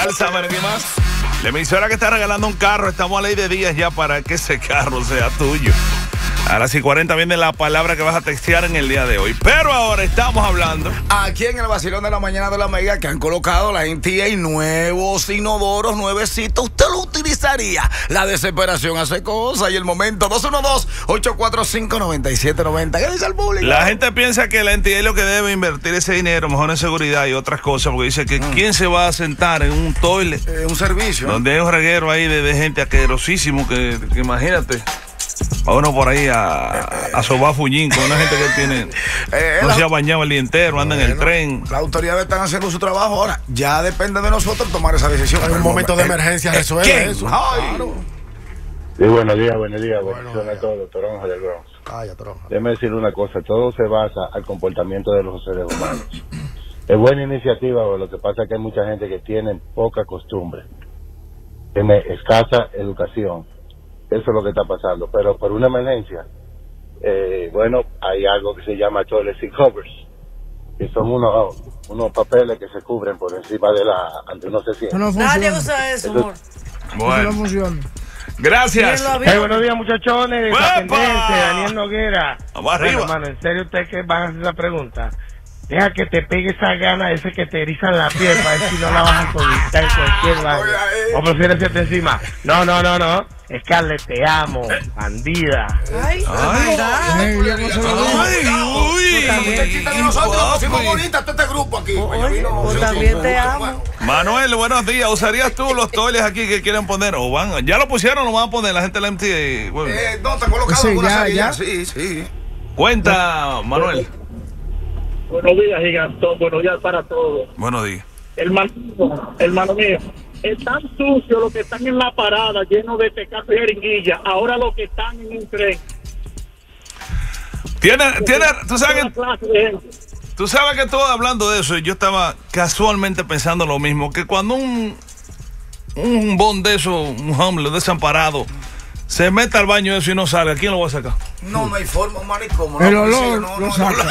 ¿Saben qué más? La emisora que está regalando un carro, estamos a ley de días ya para que ese carro sea tuyo. A las 40 viene la palabra que vas a textear en el día de hoy. Pero ahora estamos hablando. Aquí en el vacilón de la mañana de la Mega, que han colocado la NTA nuevos inodoros, nuevecitos. Usted lo utilizaría. La desesperación hace cosas y el momento 212-845-9790. ¿Qué dice el público? La gente piensa que la NTA es lo que debe invertir ese dinero, mejor en seguridad y otras cosas, porque dice que ¿quién se va a sentar en un toilet? Un servicio. Donde hay un reguero ahí de gente asquerosísimo que imagínate. Va uno por ahí a sobar fullín con una gente que tiene no se ha bañado el día entero, anda en el tren. Las autoridades están haciendo su trabajo ahora. Ya depende de nosotros tomar esa decisión. En un momento de emergencia resuelve eso. Claro. Sí, buenos días. Bendiciones a todos, Toronja del Bronx. Toronja. Déjeme decir una cosa, todo se basa al comportamiento de los seres humanos. Es buena iniciativa, pero lo que pasa es que hay mucha gente que tiene poca costumbre, tiene escasa educación. Eso es lo que está pasando, pero por una emergencia, hay algo que se llama toilet seat covers, que son unos papeles que se cubren por encima de ante uno se siente. Nadie usa eso, amor. Bueno. Eso no funciona. Gracias. Buenos días, muchachones. Daniel Noguera. Vamos arriba. Hermano, ¿en serio ustedes que van a hacer esa pregunta? Deja que te pegue esa gana, ese que te erizan la piel para ver si no la vas a conquistar en cualquier lado. ¿O prefieres hacerte encima? No. Scarlett, te amo, bandida. Ay, también te amo. Manuel, buenos días. ¿Usarías tú los toiles aquí que quieren poner? ¿O van? ¿Ya lo pusieron o lo van a poner la gente de la MTA? No, están colocados ya. Sí. Cuenta, Manuel. Buenos días, gigantón. Buenos días para todos. Buenos días. Hermano mío, están sucios los que están en la parada, llenos de tecato y jeringuilla. Ahora los que están en un tren. Tú sabes que todo hablando de eso, yo estaba casualmente pensando lo mismo, que cuando un bon de eso, un homeless desamparado, se mete al baño eso y no sale, ¿a quién lo va a sacar? No hay forma, maricón. El olor lo saca.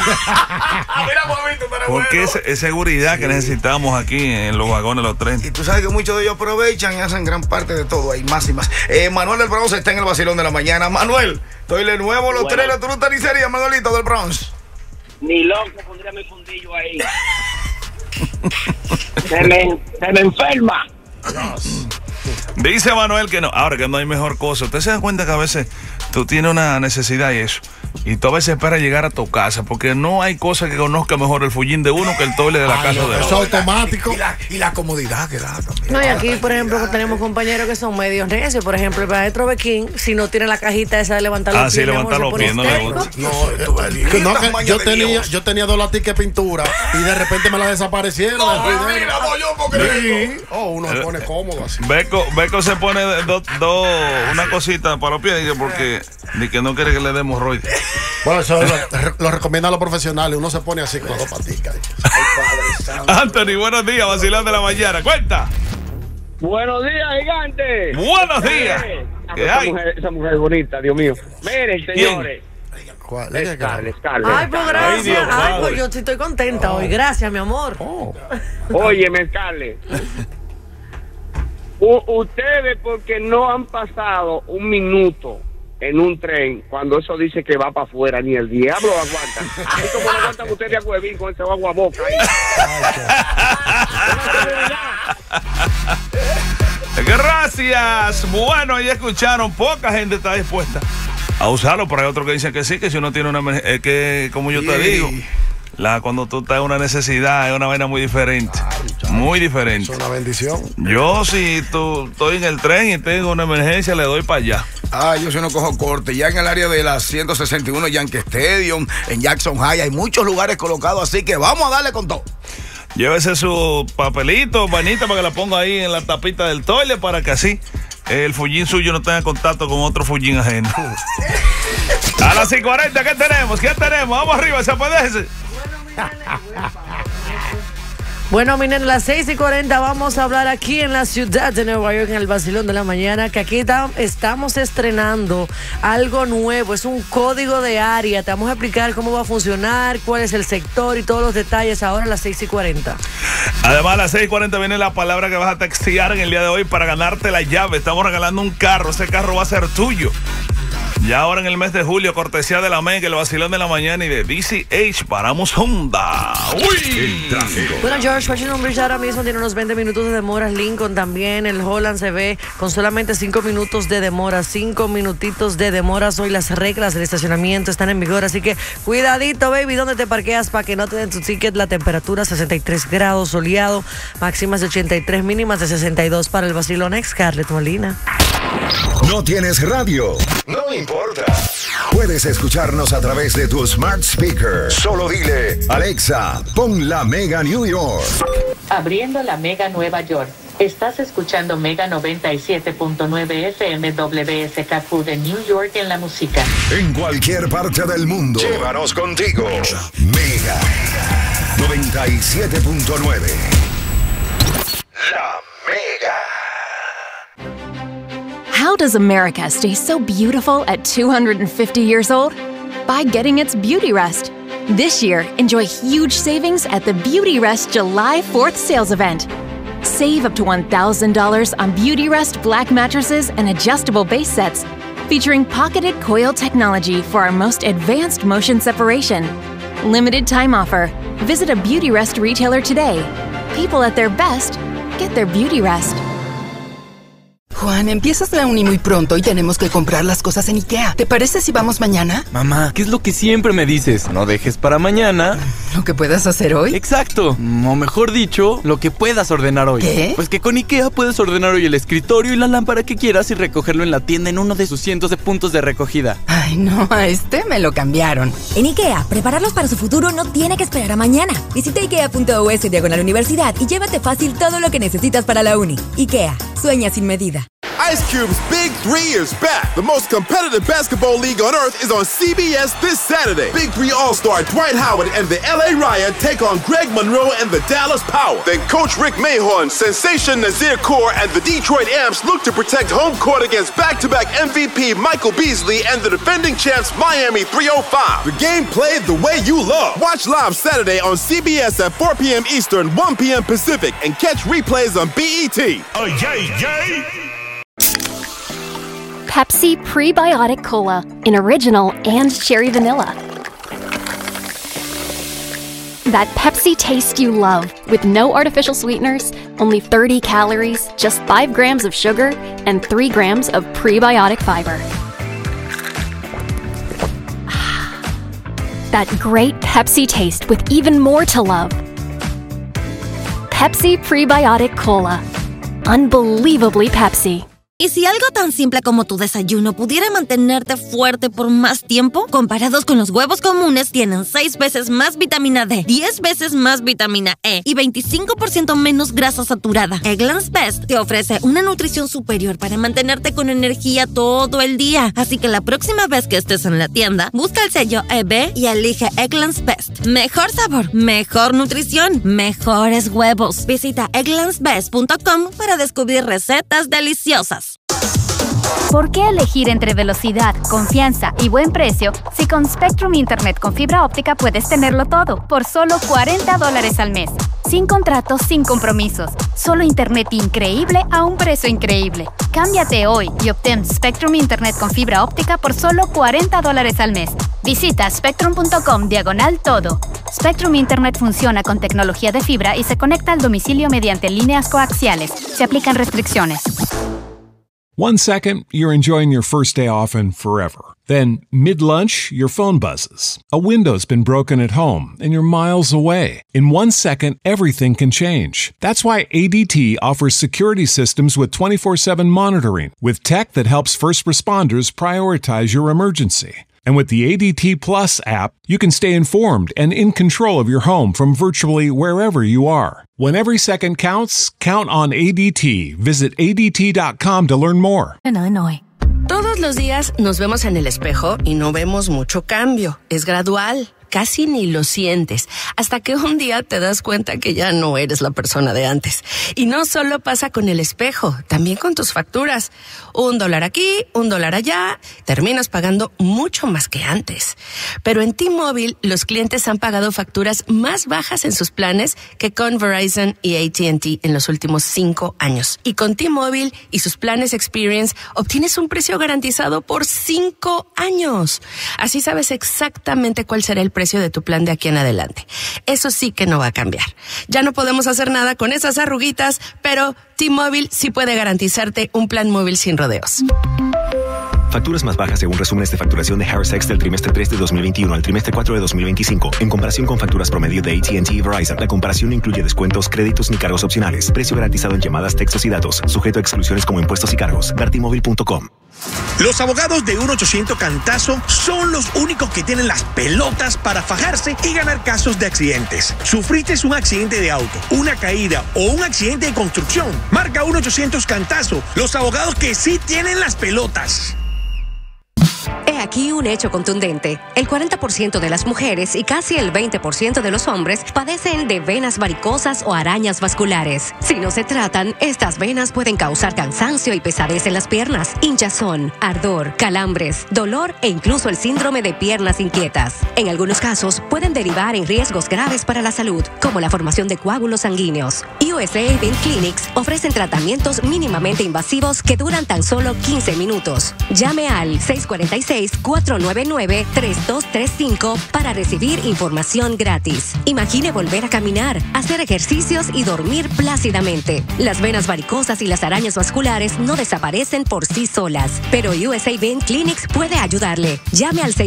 Porque es seguridad que necesitamos aquí en los vagones, los trenes. Y tú sabes que muchos de ellos aprovechan y hacen gran parte de todo. Hay más y más. Manuel del Bronx está en el vacilón de la mañana. Manuel, toile nuevo, los tres, tú no utilizarías, Manuelito del Bronx. Ni loco pondría mi fundillo ahí. se me enferma. Dice Manuel que no, ahora que no hay mejor cosa. Usted se da cuenta que a veces tú tienes una necesidad y eso, y tú a veces esperas llegar a tu casa, porque no hay cosa que conozca mejor el fullín de uno que el toile de la casa de otro. Eso automático. Y la comodidad que da también. No, y aquí, por ejemplo, tenemos compañeros que son medios necios. Por ejemplo, el maestro Bequín, si no tiene la cajita esa de levantar los pies. Sí, levantar los pies, no le gusta. Yo tenía 2 laticas de pintura y de repente me la desaparecieron. Uno se pone cómodo así. Beco se pone una cosita para los pies porque no quiere que le demos hemorroides. Bueno, eso lo recomiendan los profesionales. Uno se pone así con 2 paticas. Anthony, buenos días, vacilón de la mañana. Cuenta. Buenos días, gigante. Buenos días. ¿Qué hay? Esa mujer bonita, Dios mío. Miren, señores. ¿Cuál? Scarlett. Ay, pues gracias. Pues yo sí estoy contenta hoy. Gracias, mi amor. Óyeme, Scarlett. Ustedes porque no han pasado un minuto en un tren cuando eso dice que va para afuera, ni el diablo aguanta. Así como no aguantan ustedes a Huevín con ese agua boca ahí. Gracias. Bueno, ahí escucharon, poca gente está dispuesta a usarlo, pero hay otros que dicen que sí, que si uno tiene una emergencia, que como yo te digo, cuando tú estás en una necesidad es una vaina muy diferente. Muy diferente. Es una bendición. Yo si estoy en el tren y tengo una emergencia, le doy para allá. Yo si no cojo corte. Ya en el área de la 161 Yankee Stadium, en Jackson High, hay muchos lugares colocados, así que vamos a darle con todo. Llévese su papelito, vainita, para que la ponga ahí en la tapita del toile, para que así el fullín suyo no tenga contacto con otro fullín ajeno. A las 5:40, ¿qué tenemos? Vamos arriba, se puede. Bueno, miren, las 6:40 vamos a hablar aquí en la ciudad de Nueva York, en el Vacilón de la Mañana, que aquí estamos estrenando algo nuevo, es un código de área. Te vamos a explicar cómo va a funcionar, cuál es el sector y todos los detalles ahora a las 6:40. Además, a las 6:40 viene la palabra que vas a textear en el día de hoy para ganarte la llave. Estamos regalando un carro, ese carro va a ser tuyo. Ya ahora en el mes de julio, cortesía de la Mega, el Vacilón de la Mañana y de DCH, paramos Honda. ¡Uy! Bueno, George Washington Bridge ahora mismo tiene unos 20 minutos de demora. Lincoln también, el Holland se ve con solamente 5 minutos de demora. 5 minutitos de demora. Hoy las reglas del estacionamiento están en vigor, así que cuidadito, baby, donde te parqueas para que no te den tu ticket. La temperatura 63 grados, soleado, máximas de 83, mínimas de 62 para el Vacilón. Scarlett Molina. ¿No tienes radio? No importa. Puedes escucharnos a través de tu smart speaker. Solo dile, Alexa, pon la Mega New York. Abriendo la Mega Nueva York. Estás escuchando Mega 97.9 FM WSKQ de New York en la música. En cualquier parte del mundo. Llévanos contigo. Mega 97.9. La Mega. How does America stay so beautiful at 250 years old? By getting its Beauty Rest. This year, enjoy huge savings at the Beauty Rest July 4th sales event. Save up to $1,000 on Beauty Rest black mattresses and adjustable base sets, featuring pocketed coil technology for our most advanced motion separation. Limited time offer. Visit a Beauty Rest retailer today. People at their best get their Beauty Rest. Juan, empiezas la uni muy pronto y tenemos que comprar las cosas en IKEA. ¿Te parece si vamos mañana? Mamá, ¿qué es lo que siempre me dices? No dejes para mañana ¿lo que puedas hacer hoy? Exacto, o mejor dicho, lo que puedas ordenar hoy. ¿Qué? Pues que con IKEA puedes ordenar hoy el escritorio y la lámpara que quieras y recogerlo en la tienda en uno de sus cientos de puntos de recogida. Ay, no, a este me lo cambiaron. En IKEA, prepararlos para su futuro no tiene que esperar a mañana. Visita IKEA.us/universidad y llévate fácil todo lo que necesitas para la uni. IKEA, sueña sin medida. Ice Cube's Big 3 is back. The most competitive basketball league on earth is on CBS this Saturday. Big 3 All-Star Dwight Howard and the LA Riot take on Greg Monroe and the Dallas Power. Then Coach Rick Mahorn, Sensation Nazir Kaur, and the Detroit Amps look to protect home court against back-to-back MVP Michael Beasley and the defending champs Miami 305. The game played the way you love. Watch live Saturday on CBS at 4 p.m. Eastern, 1 p.m. Pacific, and catch replays on BET. Oh, yay, yay! Pepsi Prebiotic Cola in original and cherry vanilla. That Pepsi taste you love with no artificial sweeteners, only 30 calories, just 5 grams of sugar, and 3 grams of prebiotic fiber. That great Pepsi taste with even more to love. Pepsi Prebiotic Cola. Unbelievably Pepsi. ¿Y si algo tan simple como tu desayuno pudiera mantenerte fuerte por más tiempo? Comparados con los huevos comunes, tienen 6 veces más vitamina D, 10 veces más vitamina E y 25% menos grasa saturada. Eggland's Best te ofrece una nutrición superior para mantenerte con energía todo el día. Así que la próxima vez que estés en la tienda, busca el sello EB y elige Eggland's Best. Mejor sabor, mejor nutrición, mejores huevos. Visita egglandsbest.com para descubrir recetas deliciosas. ¿Por qué elegir entre velocidad, confianza y buen precio si con Spectrum Internet con fibra óptica puedes tenerlo todo por solo $40 al mes? Sin contratos, sin compromisos. Solo internet increíble a un precio increíble. Cámbiate hoy y obtén Spectrum Internet con fibra óptica por solo $40 al mes. Visita spectrum.com/todo. Spectrum Internet funciona con tecnología de fibra y se conecta al domicilio mediante líneas coaxiales. Se aplican restricciones. 1 second, you're enjoying your first day off and forever. Then, mid-lunch, your phone buzzes. A window's been broken at home and you're miles away. In 1 second, everything can change. That's why ADT offers security systems with 24/7 monitoring, with tech that helps first responders prioritize your emergency. And with the ADT Plus app, you can stay informed and in control of your home from virtually wherever you are. When every second counts, count on ADT. Visit ADT.com to learn more. Todos los días nos vemos en el espejo y no vemos mucho cambio. Es gradual. casi ni lo sientes, hasta que un día te das cuenta que ya no eres la persona de antes. Y no solo pasa con el espejo, también con tus facturas. $1 aquí, $1 allá, terminas pagando mucho más que antes. Pero en T-Mobile, los clientes han pagado facturas más bajas en sus planes que con Verizon y AT&T en los últimos 5 años. Y con T-Mobile y sus planes Experience, obtienes un precio garantizado por 5 años. Así sabes exactamente cuál será el precio de tu plan de aquí en adelante. Eso sí que no va a cambiar. Ya no podemos hacer nada con esas arruguitas, pero T-Mobile sí puede garantizarte un plan móvil sin rodeos. Facturas más bajas según resúmenes de facturación de Harris X del trimestre 3 de 2021 al trimestre 4 de 2025. En comparación con facturas promedio de AT&T y Verizon, la comparación no incluye descuentos, créditos ni cargos opcionales. Precio garantizado en llamadas, textos y datos. Sujeto a exclusiones como impuestos y cargos. Ver T-Mobile.com. Los abogados de 1-800 Cantazo son los únicos que tienen las pelotas para fajarse y ganar casos de accidentes. ¿Sufriste un accidente de auto, una caída o un accidente de construcción? Marca 1-800 Cantazo. Los abogados que sí tienen las pelotas. He aquí un hecho contundente. El 40% de las mujeres y casi el 20% de los hombres padecen de venas varicosas o arañas vasculares. Si no se tratan, estas venas pueden causar cansancio y pesadez en las piernas, hinchazón, ardor, calambres, dolor e incluso el síndrome de piernas inquietas. En algunos casos, pueden derivar en riesgos graves para la salud, como la formación de coágulos sanguíneos. USA Vein Clinics ofrecen tratamientos mínimamente invasivos que duran tan solo 15 minutos. Llame al 646-499-3235 para recibir información gratis. Imagine volver a caminar, hacer ejercicios y dormir plácidamente. Las venas varicosas y las arañas vasculares no desaparecen por sí solas, pero USA Vein Clinics puede ayudarle. Llame al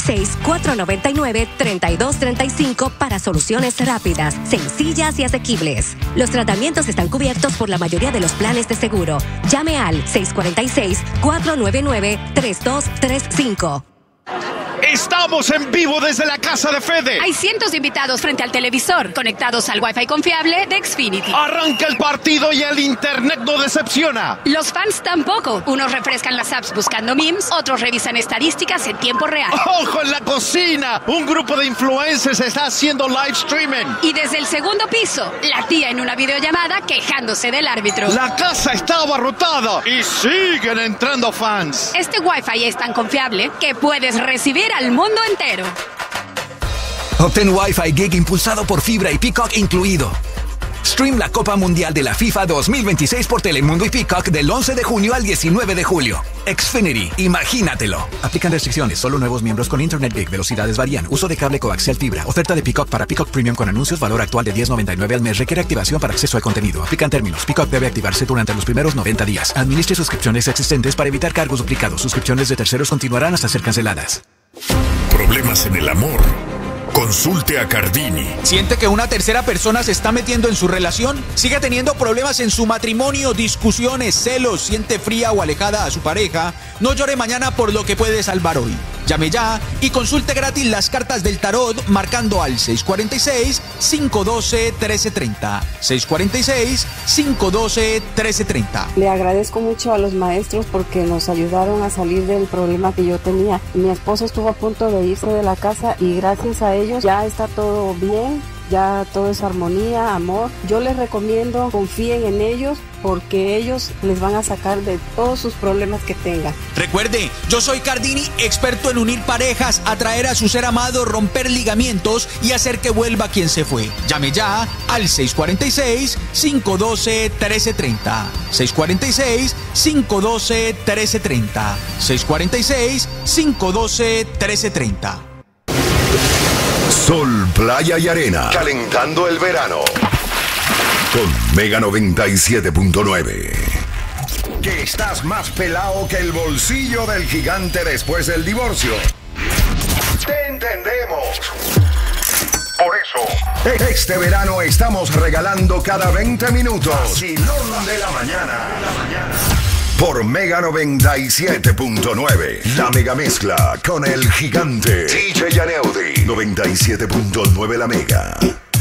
646-499-3235 para soluciones rápidas, sencillas y asequibles. Los tratamientos están cubiertos por la mayoría de los planes de seguro. Llame al 646-499-3235. Estamos en vivo desde la casa de Fede. Hay cientos de invitados frente al televisor, conectados al Wi-Fi confiable de Xfinity. Arranca el partido y el internet no decepciona. Los fans tampoco. Unos refrescan las apps buscando memes, otros revisan estadísticas en tiempo real. ¡Ojo en la cocina! Un grupo de influencers está haciendo live streaming. Y desde el segundo piso, la tía en una videollamada quejándose del árbitro. La casa está abarrotada y siguen entrando fans. Este Wi-Fi es tan confiable que puedes recibir al mundo entero. Obtén Wi-Fi Gig impulsado por fibra y Peacock incluido. Stream la Copa Mundial de la FIFA 2026 por Telemundo y Peacock del 11 de junio al 19 de julio. Xfinity, imagínatelo. Aplican restricciones, solo nuevos miembros con Internet Gig, velocidades varían, uso de cable coaxial fibra, oferta de Peacock para Peacock Premium con anuncios, valor actual de $10.99 al mes, requiere activación para acceso al contenido. Aplican términos, Peacock debe activarse durante los primeros 90 días. Administre suscripciones existentes para evitar cargos duplicados. Suscripciones de terceros continuarán hasta ser canceladas. Problemas en el amor. Consulte a Cardini. ¿Siente que una tercera persona se está metiendo en su relación? ¿Sigue teniendo problemas en su matrimonio, discusiones, celos, siente fría o alejada a su pareja? No llore mañana por lo que puede salvar hoy. Llame ya y consulte gratis las cartas del tarot marcando al 646-512-1330. 646-512-1330. Le agradezco mucho a los maestros porque nos ayudaron a salir del problema que yo tenía. Mi esposo estuvo a punto de irse de la casa y gracias a ellos ya está todo bien, ya todo es armonía, amor. Yo les recomiendo, confíen en ellos porque ellos les van a sacar de todos sus problemas que tengan. Recuerde, yo soy Cardini, experto en unir parejas, atraer a su ser amado, romper ligamientos y hacer que vuelva quien se fue. Llame ya al 646-512-1330. 646-512-1330. 646-512-1330. Sol, playa y arena. Calentando el verano. Con Mega 97.9. Que estás más pelado que el bolsillo del gigante después del divorcio. Te entendemos. Por eso, este verano estamos regalando cada 20 minutos vacilón de la mañana. Por Mega 97.9. La mega mezcla con el gigante DJ Yaneudi. 97.9 La Mega.